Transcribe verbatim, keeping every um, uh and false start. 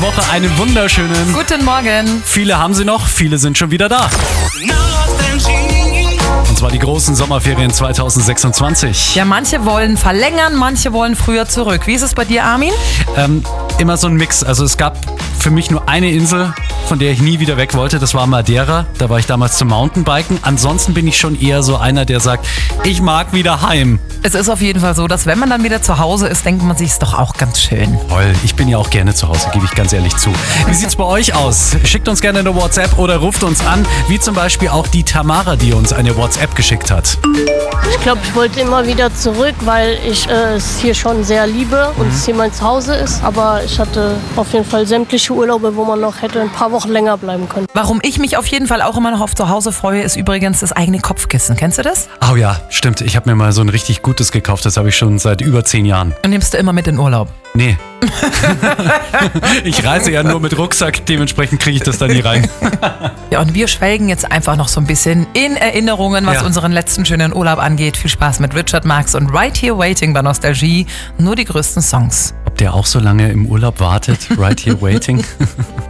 Woche einen wunderschönen Guten Morgen. Viele haben sie noch, viele sind schon wieder da. Und zwar die großen Sommerferien zwanzig sechsundzwanzig. Ja, manche wollen verlängern, manche wollen früher zurück. Wie ist es bei dir, Armin? Ähm, immer so ein Mix. Also es gab für mich nur eine Insel, von der ich nie wieder weg wollte. Das war Madeira. Da war ich damals zum Mountainbiken. Ansonsten bin ich schon eher so einer, der sagt, ich mag wieder heim. Es ist auf jeden Fall so, dass wenn man dann wieder zu Hause ist, denkt man sich, ist doch auch ganz schön. Toll, ich bin ja auch gerne zu Hause, gebe ich ganz ehrlich zu. Wie sieht's bei euch aus? Schickt uns gerne eine WhatsApp oder ruft uns an, wie zum Beispiel auch die Tamara, die uns eine WhatsApp geschickt hat. Ich glaube, ich wollte immer wieder zurück, weil ich äh, es hier schon sehr liebe und es hier mein Zuhause ist. Aber ich hatte auf jeden Fall sämtliche Urlaube, wo man noch hätte ein paar Wochen länger bleiben können. Warum ich mich auf jeden Fall auch immer noch auf zu Hause freue, ist übrigens das eigene Kopfkissen. Kennst du das? Oh ja, stimmt. Ich habe mir mal so ein richtig gutes gekauft. Das habe ich schon seit über zehn Jahren. Und nimmst du immer mit in Urlaub? Nee. Ich reise ja nur mit Rucksack, dementsprechend kriege ich das da nie rein. Ja, und wir schwelgen jetzt einfach noch so ein bisschen in Erinnerungen, was Ja. unseren letzten schönen Urlaub angeht. Viel Spaß mit Richard Marx und Right Here Waiting bei Nostalgie. Nur die größten Songs. Ob der auch so lange im Urlaub wartet? Right here waiting?